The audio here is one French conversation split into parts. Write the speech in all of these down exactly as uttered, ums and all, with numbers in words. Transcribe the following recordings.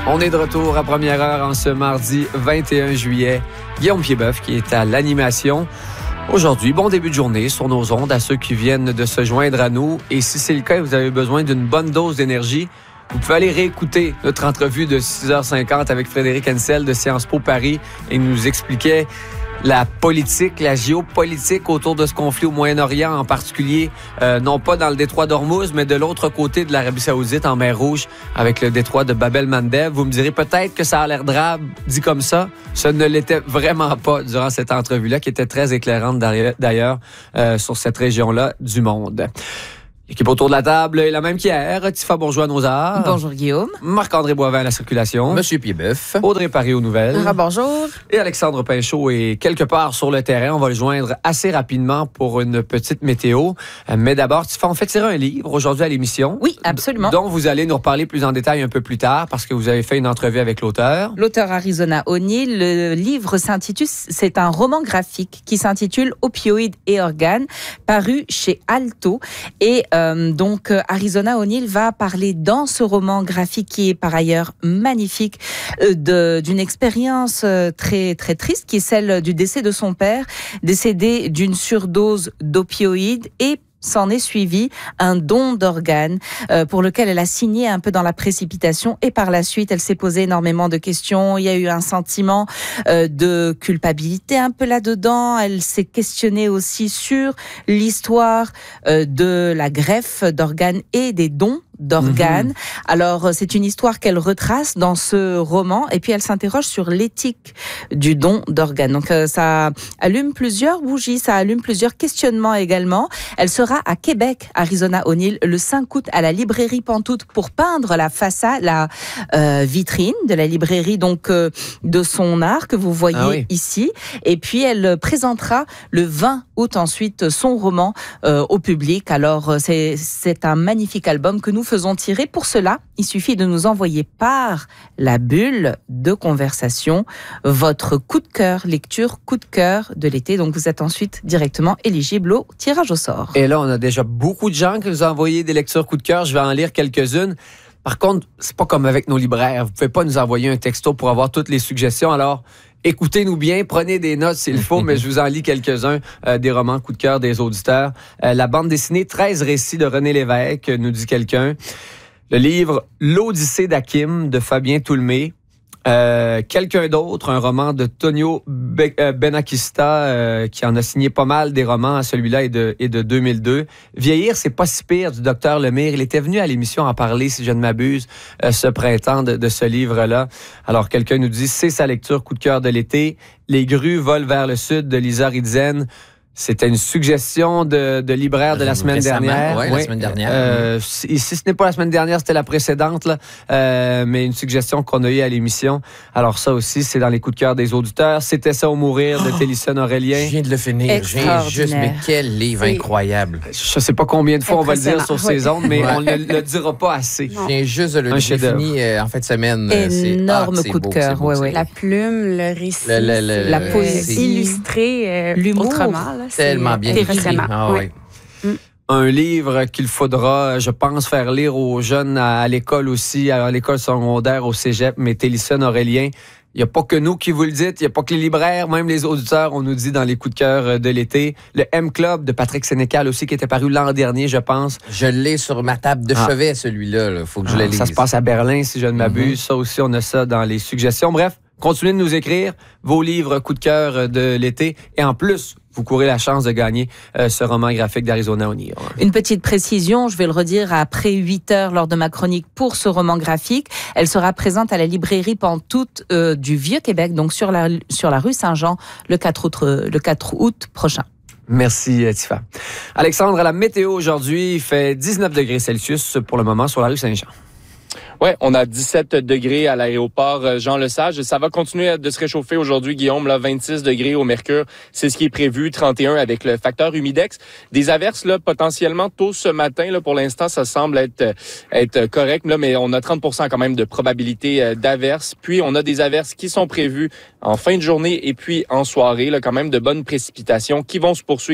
On est de retour à première heure en ce mardi vingt et un juillet. Guillaume Piedboeuf qui est à l'animation. Aujourd'hui, bon début de journée sur nos ondes à ceux qui viennent de se joindre à nous. Et si c'est le cas et vous avez besoin d'une bonne dose d'énergie, vous pouvez aller réécouter notre entrevue de six heures cinquante avec Frédéric Hensel de Sciences Po Paris. Et il nous expliquait la politique, la géopolitique autour de ce conflit au Moyen-Orient, en particulier, euh, non pas dans le détroit d'Ormuz, mais de l'autre côté de l'Arabie Saoudite, en mer Rouge, avec le détroit de Bab el-Mandeb. Vous me direz peut-être que ça a l'air drabe, dit comme ça. Ce ne l'était vraiment pas durant cette entrevue-là, qui était très éclairante d'ailleurs euh, sur cette région-là du monde. L'équipe autour de la table est la même qu'hier. Tifa Bourgeois à nos arts. Bonjour Guillaume. Marc-André Boivin à la circulation. Monsieur Piedboeuf. Audrey Paris aux nouvelles. Ah, bonjour. Et Alexandre Pinchot est quelque part sur le terrain. On va le joindre assez rapidement pour une petite météo. Mais d'abord, Tifa, on fait tirer un livre aujourd'hui à l'émission. Oui, absolument. Dont vous allez nous reparler plus en détail un peu plus tard parce que vous avez fait une entrevue avec l'auteur. L'auteur Arizona O'Neill. Le livre s'intitule, c'est un roman graphique qui s'intitule Opioïdes et organes, paru chez Alto. Et Euh, donc, euh, Arizona O'Neill va parler dans ce roman graphique qui est par ailleurs magnifique euh, de, d'une expérience euh, très très triste qui est celle du décès de son père, décédé d'une surdose d'opioïdes et s'en est suivi un don d'organes euh, pour lequel elle a signé un peu dans la précipitation et par la suite elle s'est posé énormément de questions. Il y a eu un sentiment euh, de culpabilité un peu là-dedans. Elle s'est questionnée aussi sur l'histoire euh, de la greffe d'organes et des dons d'organes. Mmh. Alors, c'est une histoire qu'elle retrace dans ce roman et puis elle s'interroge sur l'éthique du don d'organes. Donc, euh, ça allume plusieurs bougies, ça allume plusieurs questionnements également. Elle sera à Québec, Arizona O'Neill, le cinq août à la librairie Pantoute pour peindre la façade, la euh, vitrine de la librairie, donc euh, de son art que vous voyez ah oui. ici. Et puis, elle présentera le vingt août ensuite son roman euh, au public. Alors, c'est, c'est un magnifique album que nous faisons tirer. Pour cela, il suffit de nous envoyer par la bulle de conversation votre coup de cœur, lecture coup de cœur de l'été. Donc, vous êtes ensuite directement éligible au tirage au sort. Et là, on a déjà beaucoup de gens qui nous ont envoyé des lectures coup de cœur. Je vais en lire quelques-unes. Par contre, c'est pas comme avec nos libraires. Vous pouvez pas nous envoyer un texto pour avoir toutes les suggestions. Alors, écoutez-nous bien, prenez des notes s'il faut, mais je vous en lis quelques-uns euh, des romans coup de cœur des auditeurs. Euh, la bande dessinée treize récits de René Lévesque, nous dit quelqu'un. Le livre L'Odyssée d'Hakim de Fabien Toulmé. Euh, quelqu'un d'autre, un roman de Tonio Be- euh, Benakista euh, qui en a signé pas mal des romans. Celui-là est de, est de deux mille deux. Vieillir, c'est pas si pire du docteur Lemire. Il était venu à l'émission en parler, si je ne m'abuse, euh, ce printemps de, de ce livre-là. Alors, quelqu'un nous dit, c'est sa lecture coup de cœur de l'été. Les grues volent vers le sud de Lisa Ridzen. C'était une suggestion de, de libraire de la semaine Récemment, dernière. Ouais, oui, la semaine dernière. Euh, si, si ce n'est pas la semaine dernière, c'était la précédente, là, euh, mais une suggestion qu'on a eue à l'émission. Alors ça aussi, c'est dans les coups de cœur des auditeurs. C'était ça au mourir de Télisson Aurélien. Je viens de le finir. Je viens juste, mais quel livre c'est... incroyable. Je ne sais pas combien de fois on va le dire sur oui. ces ondes, mais on ne le dira pas assez. Je viens juste de le j'ai fini euh, en fin de semaine. Énorme c'est, ah, coup de beau, cœur. beau, Ouais, ouais. La plume, le récit, le, le, le, la le, poésie, illustré euh, l'humour. autrement. Là, tellement bien écrit. Ah, oui. oui. Un livre qu'il faudra, je pense, faire lire aux jeunes à, à l'école aussi, à l'école secondaire, au cégep, mais Télisson Aurélien. Il n'y a pas que nous qui vous le dites, il n'y a pas que les libraires, même les auditeurs, on nous dit dans les coups de cœur de l'été. Le M-Club de Patrick Sénécal aussi, qui était paru l'an dernier, je pense. Je l'ai sur ma table de ah. chevet, celui-là. Il faut que je ah, le lise. Ça se passe à Berlin, si je ne m'abuse. Mm-hmm. Ça aussi, on a ça dans les suggestions. Bref, continuez de nous écrire vos livres coups de cœur de l'été. Et en plus, vous courez la chance de gagner euh, ce roman graphique d'Arizona O'Neill. Une petite précision, je vais le redire après huit heures lors de ma chronique pour ce roman graphique. Elle sera présente à la librairie Pantoute euh, du Vieux-Québec, donc sur la, sur la rue Saint-Jean, le quatre août, le quatre août prochain. Merci, Tifa. Alexandre, à la météo aujourd'hui, il fait dix-neuf degrés Celsius pour le moment sur la rue Saint-Jean. Oui, on a dix-sept degrés à l'aéroport Jean-Lesage. Ça va continuer de se réchauffer aujourd'hui, Guillaume. Là, vingt-six degrés au mercure, c'est ce qui est prévu. trente et un avec le facteur humidex. Des averses là, potentiellement tôt ce matin. Là, pour l'instant, ça semble être, être correct. Là, mais on a trente pour cent quand même de probabilité d'averses. Puis, on a des averses qui sont prévues en fin de journée et puis en soirée. Là, quand même de bonnes précipitations qui vont se poursuivre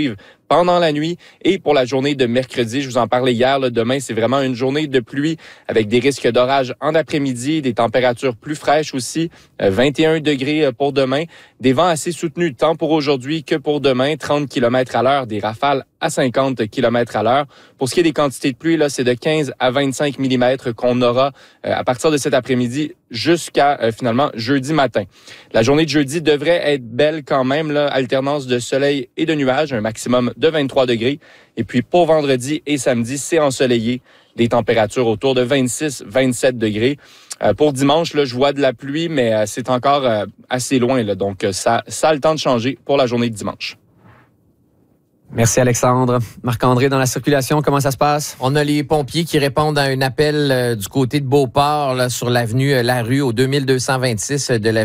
pendant la nuit. Et pour la journée de mercredi, je vous en parlais hier, là, demain, c'est vraiment une journée de pluie avec des risques d'orage en après-midi, des températures plus fraîches aussi, euh, vingt et un degrés pour demain, des vents assez soutenus tant pour aujourd'hui que pour demain, trente kilomètres à l'heure, des rafales à cinquante kilomètres à l'heure. Pour ce qui est des quantités de pluie, là, c'est de quinze à vingt-cinq millimètres qu'on aura euh, à partir de cet après-midi jusqu'à euh, finalement jeudi matin. La journée de jeudi devrait être belle quand même, là, alternance de soleil et de nuages, un maximum de vingt-trois degrés. Et puis pour vendredi et samedi, c'est ensoleillé, des températures autour de vingt-six à vingt-sept degrés. Euh, pour dimanche, là, je vois de la pluie, mais euh, c'est encore euh, assez loin, là, donc euh, ça, ça a le temps de changer pour la journée de dimanche. Merci Alexandre. Marc-André, dans la circulation, comment ça se passe? On a les pompiers qui répondent à un appel euh, du côté de Beauport, là, sur l'avenue euh, Larue, au deux mille deux cent vingt-six de la